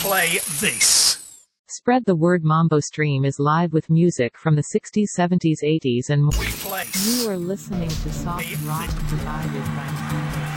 play this. Spread the Word Mambo Stream is live with music from the 60s, 70s, 80s and more. We play. You are listening to soft rock provided by Mambo.